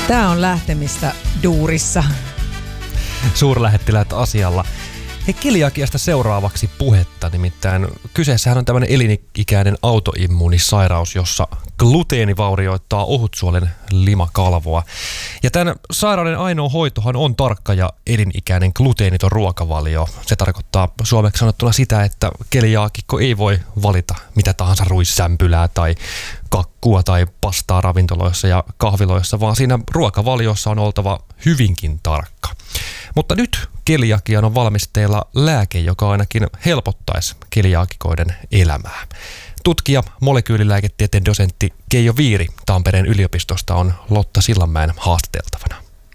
Tää on lähtemistä duurissa. Suurlähettiläät asialla. Hei, keliakiasta seuraavaksi puhetta, nimittäin kyseessähän on tämmöinen elinikäinen autoimmuunisairaus, jossa gluteeni vaurioittaa ohutsuolen limakalvoa. Ja tämän sairauden ainoa hoitohan on tarkka ja elinikäinen gluteeniton ruokavalio. Se tarkoittaa suomeksi sanottuna sitä, että keliaakikko ei voi valita mitä tahansa ruissämpylää tai kakkua tai pastaa ravintoloissa ja kahviloissa, vaan siinä ruokavaliossa on oltava hyvinkin tarkka. Mutta nyt keliakiaan on valmisteilla lääke, joka ainakin helpottaisi keliaakikoiden elämää. Tutkija, molekyylilääketieteen dosentti Keijo Viiri Tampereen yliopistosta on Lotta Sillanmäen haastateltavana.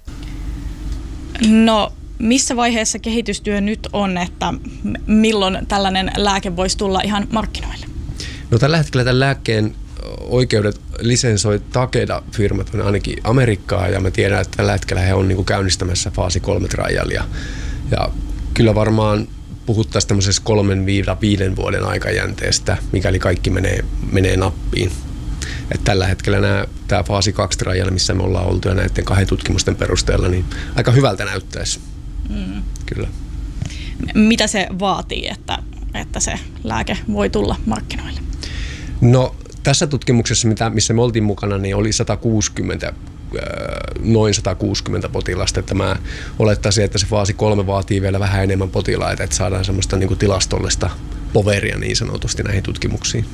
No, missä vaiheessa kehitystyö nyt on, että milloin tällainen lääke voisi tulla ihan markkinoille? No, tällä hetkellä tämän lääkkeen oikeudet lisensoi Takeda-firmat on ainakin Amerikkaa, ja mä tiedän, että tällä hetkellä he on niin kuin käynnistämässä faasi 3 trialia. Ja kyllä varmaan puhuttaisiin tämmöisessä 3-5 vuoden aikajänteestä, mikäli kaikki menee nappiin. Et tällä hetkellä tämä faasi 2 trial, missä me ollaan oltu ja näiden 2 tutkimusten perusteella, niin aika hyvältä näyttäisi. Kyllä. Mitä se vaatii, että se lääke voi tulla markkinoille? No, tässä tutkimuksessa, missä me oltiin mukana, niin oli noin 160 potilasta. Että mä olettaisin, että se faasi 3 vaatii vielä vähän enemmän potilaita, että saadaan semmoista niin kuin tilastollista poveria niin sanotusti näihin tutkimuksiin.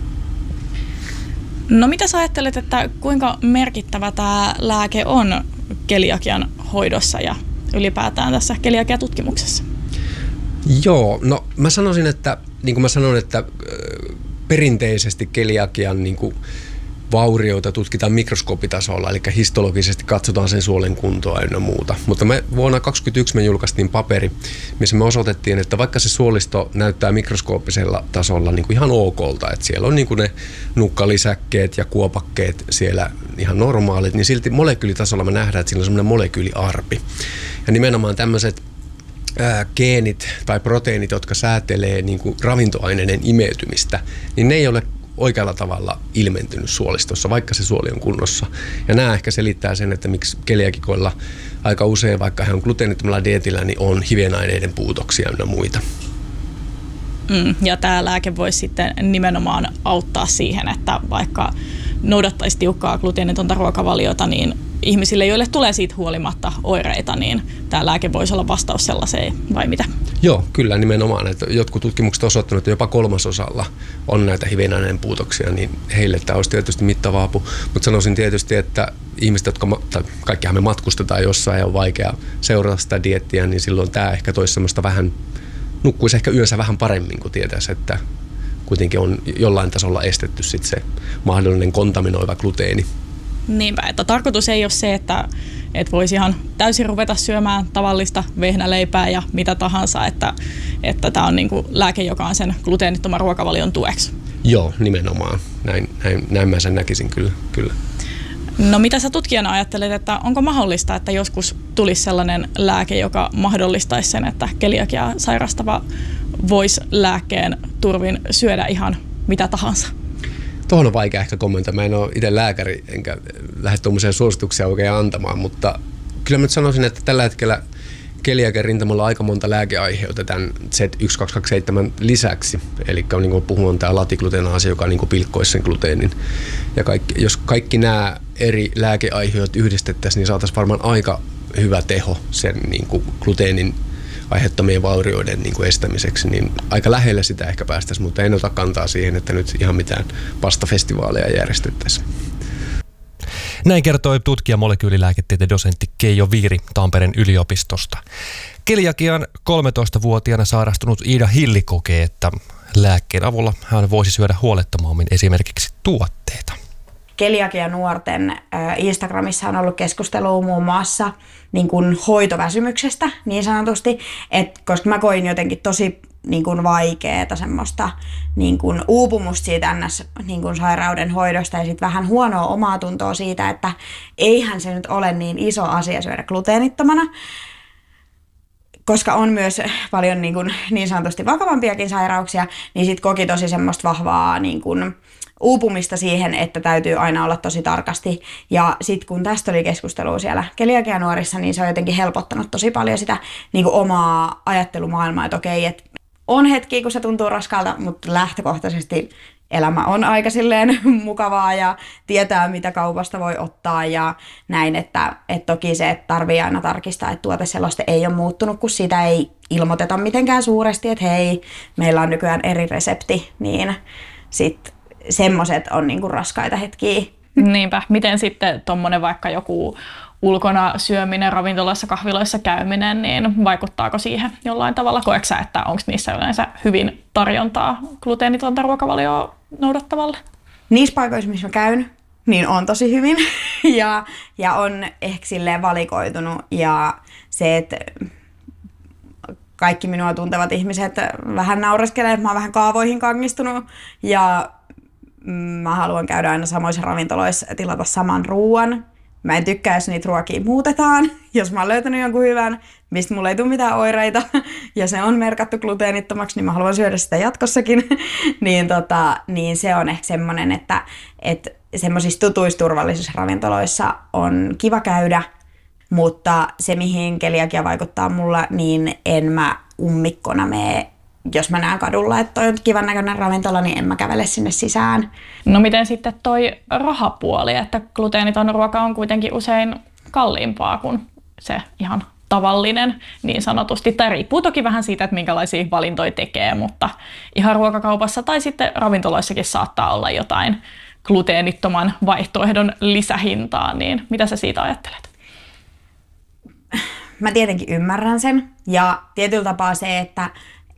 No, mitä sä ajattelet, että kuinka merkittävä tämä lääke on keliakian hoidossa ja ylipäätään tässä keliakiatutkimuksessa? Joo, no mä sanoisin, että niin kuin mä sanoin, että perinteisesti keliakian niin kuin vaurioita tutkitaan mikroskoopitasolla, eli histologisesti katsotaan sen suolen kuntoa ynnä muuta. Mutta vuonna 2021 me julkaistiin paperi, missä me osoitettiin, että vaikka se suolisto näyttää mikroskooppisella tasolla niin kuin ihan okolta, että siellä on niin kuin ne nukkalisäkkeet ja kuopakkeet siellä ihan normaalit, niin silti molekyylitasolla me nähdään, että siinä on semmoinen molekyyliarpi. Ja nimenomaan tämmöiset geenit tai proteiinit, jotka säätelee niin kuin ravintoaineiden imeytymistä, niin ne ei ole oikealla tavalla ilmentynyt suolistossa, vaikka se suoli on kunnossa. Ja nämä ehkä selittää sen, että miksi keliakikoilla aika usein, vaikka he on gluteenittomalla dieetillä, niin on hivenaineiden puutoksia ja muita. Ja tämä lääke voisi sitten nimenomaan auttaa siihen, että vaikka noudattaisi tiukkaa gluteenitonta ruokavaliota, niin ihmisille, joille tulee siitä huolimatta oireita, niin tämä lääke voisi olla vastaus sellaiseen, vai mitä? Joo, kyllä nimenomaan. Että jotkut tutkimukset osoittavat, että jopa 3/3 on näitä hivenaineiden puutoksia, niin heille tämä olisi tietysti mittava apu. Mutta sanoisin tietysti, että ihmiset, kaikkihan me matkustetaan jossain ja on vaikea seurata sitä dieettiä, niin silloin tämä ehkä toisi semmoista vähän, nukkuisi ehkä yönsä vähän paremmin, kun tietäisi, että kuitenkin on jollain tasolla estetty sit se mahdollinen kontaminoiva gluteeni. Niinpä, että tarkoitus ei ole se, että voisi ihan täysin ruveta syömään tavallista vehnäleipää ja mitä tahansa, että tämä on niinku lääke, joka on sen gluteenittoman ruokavalion tueksi. Joo, nimenomaan. Näin mä sen näkisin kyllä. No, mitä sä tutkijana ajattelet, että onko mahdollista, että joskus tulisi sellainen lääke, joka mahdollistaisi sen, että keliakiaa sairastava voisi lääkkeen turvin syödä ihan mitä tahansa? Tuohon on vaikea ehkä kommentoida. Mä en ole itse lääkäri, enkä lähde tuommoisia suosituksia oikein antamaan, mutta kyllä mä nyt sanoisin, että tällä hetkellä keliakian rintamalla on aika monta lääkeaiheutta tämän Z1227 lisäksi. Eli niin kuin puhun, on tämä latiglutenaasi, joka niin kuin pilkkoisi sen gluteenin. Ja jos kaikki nämä eri lääkeaiheut yhdistettäisiin, niin saataisiin varmaan aika hyvä teho sen niin kuin gluteenin aiheuttamien vaurioiden niin kuin estämiseksi, niin aika lähelle sitä ehkä päästäisiin, mutta en ota kantaa siihen, että nyt ihan mitään pastafestivaaleja järjestettäisiin. Näin kertoi tutkija molekyylilääketieteen dosentti Keijo Viiri Tampereen yliopistosta. Keliakian 13-vuotiaana sairastunut Iida Hilli kokee, että lääkkeen avulla hän voisi syödä huolettomammin esimerkiksi tuotteita. Keliakia-nuorten Instagramissa on ollut keskustelua muun muassa niin kuin hoitoväsymyksestä niin sanotusti, koska mä koin jotenkin tosi niin kuin vaikeaa semmoista niin kuin uupumusta siitä niin kuin sairauden hoidosta ja sitten vähän huonoa omaa tuntoa siitä, että eihän se nyt ole niin iso asia syödä gluteenittomana, koska on myös paljon niin sanotusti vakavampiakin sairauksia, niin sitten koki tosi semmoista vahvaa niin kuin uupumista siihen, että täytyy aina olla tosi tarkasti. Ja sitten kun tästä oli keskustelua siellä keliakianuorissa, niin se on jotenkin helpottanut tosi paljon sitä niin kuin omaa ajattelumaailmaa, että okei, että on hetki, kun se tuntuu raskalta, mutta lähtökohtaisesti elämä on aika silleen mukavaa ja tietää, mitä kaupasta voi ottaa ja näin, että toki se, että tarvii aina tarkistaa, että tuoteseloste ei ole muuttunut, kun sitä ei ilmoiteta mitenkään suuresti, että hei, meillä on nykyään eri resepti, niin sitten semmoiset on niinku raskaita hetkiä. Niinpä. Miten sitten tuommoinen vaikka joku ulkona syöminen, ravintolassa, kahviloissa käyminen, niin vaikuttaako siihen jollain tavalla? Koetko sä, että onko niissä yleensä hyvin tarjontaa gluteenitonta ruokavalioa noudattavalle? Niissä paikoissa, missä mä käyn, niin on tosi hyvin ja on ehkä silleen valikoitunut ja se, että kaikki minua tuntevat ihmiset vähän naureskelee, että mä oon vähän kaavoihin kangistunut ja mä haluan käydä aina samoissa ravintoloissa tilata saman ruuan. Mä en tykkää, jos niitä ruokia muutetaan. Jos mä oon löytänyt jonkun hyvän, mistä mulla ei tule mitään oireita ja se on merkattu gluteenittomaksi, niin mä haluan syödä sitä jatkossakin. niin se on ehkä semmoinen, että semmoisissa tutuissa turvallisissa ravintoloissa on kiva käydä, mutta se, mihin keliakia vaikuttaa mulla, niin en mä ummikkona mene. Jos mä näen kadulla, että toi on kivan näköinen ravintola, niin en mä kävele sinne sisään. No miten sitten toi rahapuoli, että gluteeniton ruoka on kuitenkin usein kalliimpaa kuin se ihan tavallinen niin sanotusti. Tai riippuu toki vähän siitä, että minkälaisia valintoja tekee, mutta ihan ruokakaupassa tai sitten ravintoloissakin saattaa olla jotain gluteenittoman vaihtoehdon lisähintaa, niin mitä sä siitä ajattelet? Mä tietenkin ymmärrän sen ja tietyllä tapaa se, että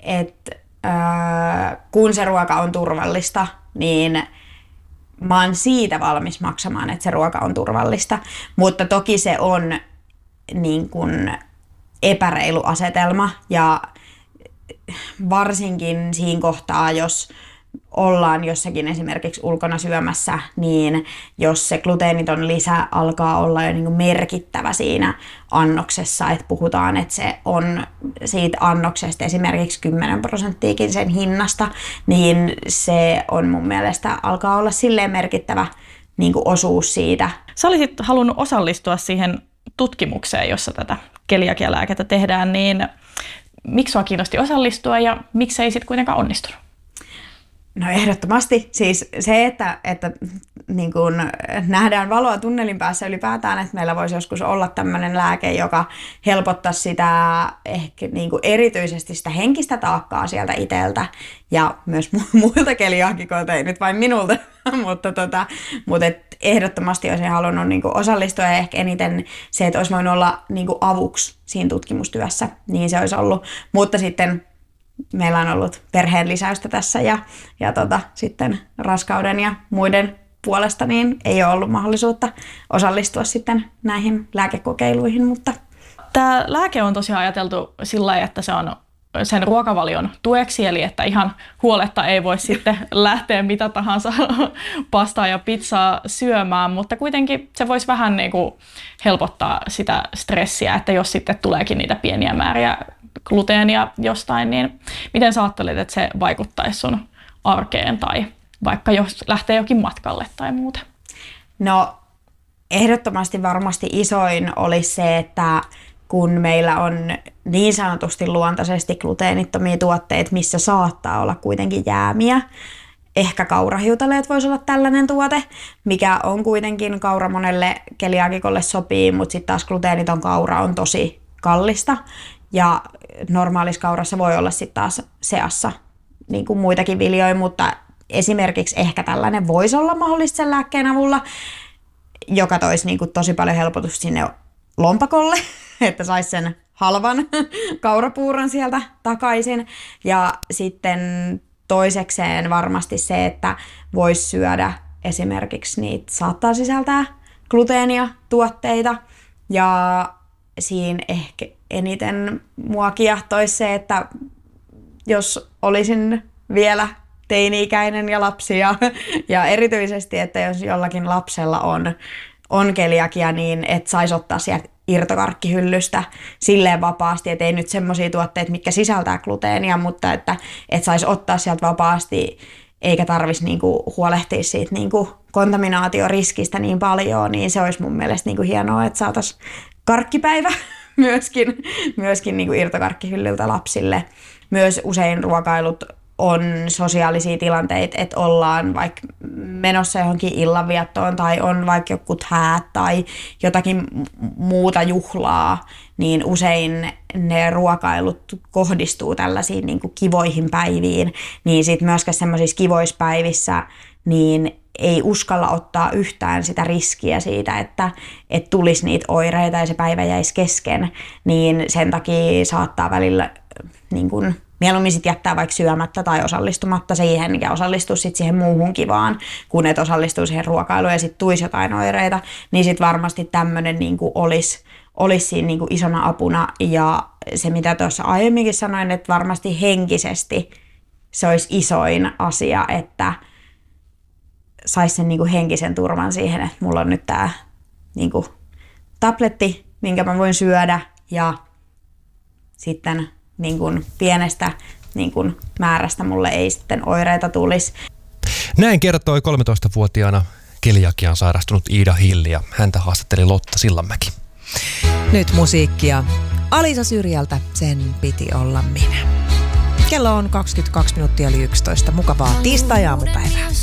kun se ruoka on turvallista, niin mä oon siitä valmis maksamaan, että se ruoka on turvallista. Mutta toki se on niin kuin epäreilu asetelma ja varsinkin siinä kohtaa, jos ollaan jossakin esimerkiksi ulkona syömässä, niin jos se gluteeniton lisä alkaa olla jo niin kuin merkittävä siinä annoksessa, että puhutaan, että se on siitä annoksesta esimerkiksi 10% sen hinnasta, niin se on mun mielestä alkaa olla silleen merkittävä niin kuin osuus siitä. Sä olisit halunnut osallistua siihen tutkimukseen, jossa tätä keliakialääkettä tehdään, niin miksi sua kiinnosti osallistua ja miksi ei sitten kuitenkaan onnistunut? No ehdottomasti. Siis se, että niin kun nähdään valoa tunnelin päässä ylipäätään, että meillä voisi joskus olla tämmöinen lääke, joka helpottaisi sitä ehkä niin kuin erityisesti sitä henkistä taakkaa sieltä itseltä ja myös muilta keliaakikoilta, ei nyt vain minulta, mutta ehdottomasti olisin halunnut niin kuin osallistua ja ehkä eniten se, että olisi voinut olla niin kuin avuksi siinä tutkimustyössä, niin se olisi ollut, mutta sitten meillä on ollut perheen lisäystä tässä ja sitten raskauden ja muiden puolesta niin ei ole ollut mahdollisuutta osallistua sitten näihin lääkekokeiluihin. Mutta tämä lääke on tosiaan ajateltu sillä lailla, että se on sen ruokavalion tueksi, eli että ihan huoletta ei voi sitten lähteä mitä tahansa pastaa ja pizzaa syömään, mutta kuitenkin se voisi vähän niin kuin helpottaa sitä stressiä, että jos sitten tuleekin niitä pieniä määriä gluteenia jostain, niin miten sä ajattelet, että se vaikuttaisi sun arkeen tai vaikka jos lähtee jokin matkalle tai muuta? No ehdottomasti varmasti isoin olisi se, että kun meillä on niin sanotusti luontaisesti gluteenittomia tuotteita, missä saattaa olla kuitenkin jäämiä. Ehkä kaurahiutaleet voisi olla tällainen tuote, mikä on kuitenkin kaura monelle keliaakikolle sopii, mutta sitten taas gluteeniton kaura on tosi kallista. Ja normaalissa kaurassa voi olla sitten taas seassa niin kuin muitakin viljoja, mutta esimerkiksi ehkä tällainen voisi olla mahdollista sen lääkkeen avulla, joka toisi niin kuin tosi paljon helpotusta sinne lompakolle, että saisi sen halvan kaurapuuron sieltä takaisin. Ja sitten toisekseen varmasti se, että voisi syödä esimerkiksi niitä saattaa sisältää gluteenia tuotteita. Ja siinä ehkä eniten mua kiehtoisi se, että jos olisin vielä teini-ikäinen ja lapsi ja erityisesti, että jos jollakin lapsella on keliakia, niin et saisi ottaa sieltä irtokarkkihyllystä silleen vapaasti, että ei nyt semmoisia tuotteita, mitkä sisältää gluteenia, mutta että saisi ottaa sieltä vapaasti eikä tarvitsisi niinku huolehtia siitä niinku kontaminaatioriskistä niin paljon, niin se olisi mun mielestä niinku hienoa, että saataisiin karkkipäivä myöskin niinku irtokarkkihyllyltä lapsille. Myös usein ruokailut on sosiaalisia tilanteita, että ollaan vaikka menossa johonkin illanviettoon tai on vaikka jokut häät tai jotakin muuta juhlaa, niin usein ne ruokailut kohdistuu tällaisiin niin kuin kivoihin päiviin, niin sitten myöskään semmoisissa kivoissa päivissä niin ei uskalla ottaa yhtään sitä riskiä siitä, että tulisi niitä oireita ja se päivä jäisi kesken, niin sen takia saattaa välillä niin kuin mieluummin sit jättää vaikka syömättä tai osallistumatta siihen ja osallistua sit siihen muuhun kivaan, kun et osallistuu siihen ruokailuun ja sitten tulisi jotain oireita, niin sitten varmasti tämmöinen niinku olisi siinä niinku isona apuna. Ja se, mitä tuossa aiemminkin sanoin, että varmasti henkisesti se olisi isoin asia, että saisi sen niinku henkisen turvan siihen, että mulla on nyt tämä niinku tabletti, minkä mä voin syödä ja sitten niin kuin pienestä niin kuin määrästä mulle ei sitten oireita tulisi. Näin kertoi 13-vuotiaana keliakiaan sairastunut Iida Hilli ja häntä haastatteli Lotta Sillanmäki. Nyt musiikkia. Alisa Syrjältä Sen piti olla minä. Kello on 22 minuuttia yli 11. Mukavaa tiistai-aamupäivää.